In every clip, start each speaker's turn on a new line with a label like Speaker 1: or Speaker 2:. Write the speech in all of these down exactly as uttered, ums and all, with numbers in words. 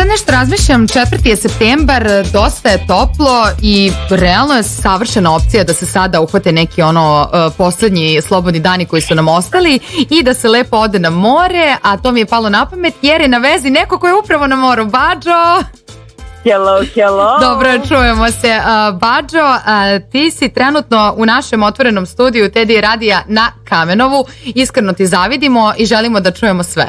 Speaker 1: sad nešto razmišljam, četvrti je septembar, dosta je toplo i realno je savršena opcija da se sada uhvate neki ono uh, poslednji slobodni dani koji su nam ostali i da se lepo ode na more, a to mi je palo na pamet jer je na vezi neko ko je upravo na moru. Bađo!
Speaker 2: Hello, hello.
Speaker 1: Dobro, čujemo se. Uh, Bađo, uh, ti si trenutno u našem otvorenom studiju Teddy radija na Kamenovu. Iskreno ti zavidimo i želimo da čujemo sve.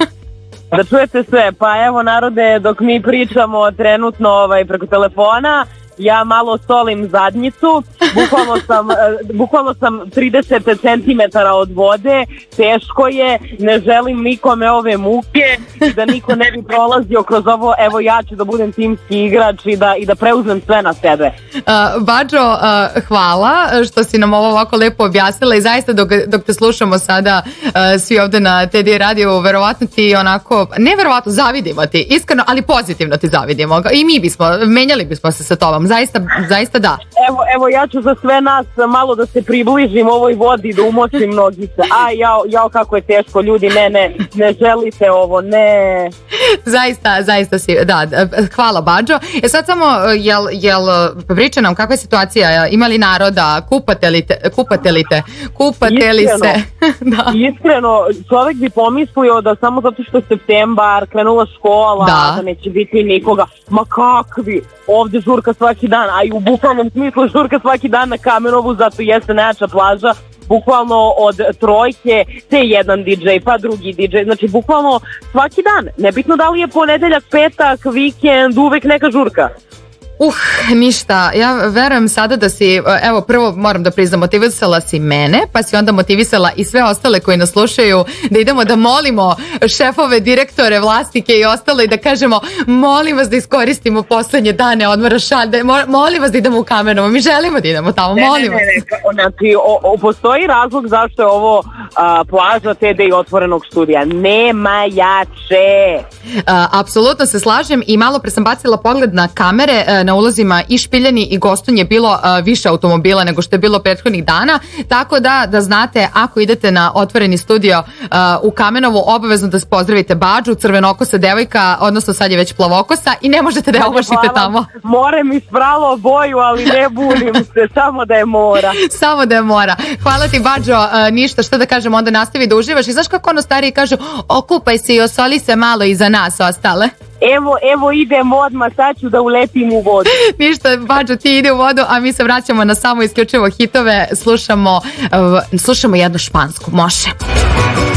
Speaker 2: Da čujete sve, pa evo narode, dok mi pričamo trenutno ovaj, preko telefona, ja malo solim zadnjicu, bukvalno sam, bukvalno sam trideset centimetara od vode, teško je, ne želim nikome ove muke, da niko ne bi prolazio kroz ovo, evo ja ću da budem timski igrač i da, i da preuzmem sve na sebe.
Speaker 1: Uh, Bađo, uh, hvala što si nam ovo ovako lepo objasnila i zaista dok, dok te slušamo sada uh, svi ovde na Teddy radiju, verovatno ti onako, ne verovatno, zavidimo ti, iskreno, ali pozitivno ti zavidimo i mi bismo, menjali bismo se sa tobom. Zaista, zaista da.
Speaker 2: Evo, evo ja ću za sve nas malo da se približim ovoj vodi, da umočim nogice. A jao, jao kako je teško, ljudi, ne, ne, ne želite ovo, ne.
Speaker 1: Zaista, zaista si, da, hvala Bađo. E sad samo, jel, jel priča nam kakva je situacija, ima li naroda, kupate li te, kupate li te, kupate li se? Da.
Speaker 2: Iskreno, čovjek bi pomislio da samo zato što je septembar, krenula škola, da, da neće biti nikoga. Ma kakvi, ovde žurka svaki dan, a i u bukvalnom smislu žurka svaki dan na Kamenovu, zato jeste najjača plaža, bukvalno od trojke, te jedan di džej, pa drugi di džej, znači bukvalno svaki dan, nebitno da li je ponedeljak, petak, vikend, uvek neka žurka.
Speaker 1: Uh, ništa, ja verujem sada da si, evo prvo moram da priznam, motivisala si mene, pa si onda motivisala i sve ostale koji nas slušaju da idemo da molimo šefove, direktore, vlasnike i ostalo i da kažemo molim vas da iskoristimo poslednje dane odmora šalde, molim vas da idemo u Kamenovo, mi želimo da idemo tamo, molim vas.
Speaker 2: Ne, ne, ne, znači o, o, postoji razlog zašto je ovo a, plaža Teddy otvorenog studija, nema jače.
Speaker 1: A, apsolutno se slažem i malo pre sam bacila pogled na kamere, na ulazima i Špiljani i Gostonje je bilo uh, više automobila nego što je bilo prethodnih dana, tako da da znate ako idete na otvoreni studio uh, u Kamenovu, obavezno da pozdravite Bađu, crvenokosa devojka, odnosno sad je već plavokosa i ne možete da je omašite tamo.
Speaker 2: More mi spralo boju, ali ne bunim se, samo da je mora.
Speaker 1: Samo da je mora. Hvala ti Bađo, uh, ništa, što da kažem, onda nastavi da uživaš i znaš kako ono stariji kažu, okupaj se i osoli se malo i za nas ostale.
Speaker 2: Evo, evo idem odmah, sad ću da ulepim u vodu.
Speaker 1: Ništa, Bađo, ti ide u vodu, a mi se vraćamo na samo isključivo hitove, slušamo, uh, slušamo jednu špansku, može.